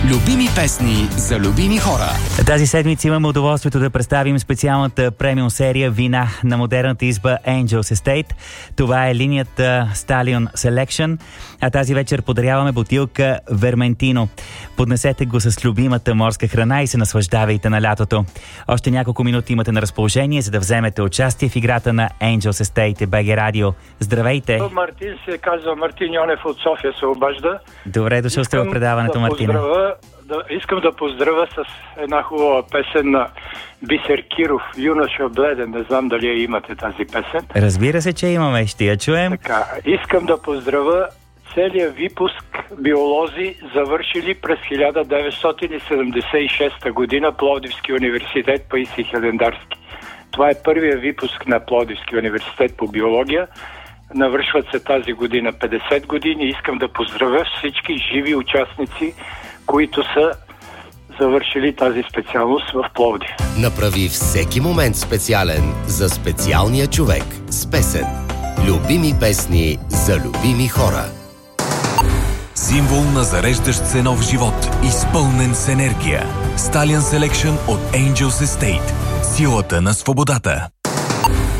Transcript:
Любими песни за любими хора. Тази седмица имаме удоволствието да представим специалната премиум серия вина на модерната изба Angels Estate. Това е линията Stallion Selection, а тази вечер подаряваме бутилка Верментино. Поднесете го с любимата морска храна и се наслаждавайте на лятото. Още няколко минути имате на разположение, за да вземете участие в играта на Angels Estate БГ Радио. Здравейте! Мартин се казва, Мартин Йонев от София се обажда. Добре дошъл сте в предаването, Мартин. Искам да поздравя с една хубава песен на Бисер Киров, Юноша бледен. Не знам дали я имате тази песен. Разбира се, че имаме. Ще я чуем. Така, искам да поздравя целият випуск биолози, завършили през 1976 година Пловдивски университет Паисий Хилендарски. Това е първия випуск на Пловдивски университет по биология. Навършват се тази година 50 години. Искам да поздравя всички живи участници, които са завършили тази специалност в Пловдив. Направи всеки момент специален за специалния човек с песен. Любими песни за любими хора. Символ на зареждащ се нов живот, изпълнен с енергия. Stallion Selection от Angels Estate. Силата на свободата.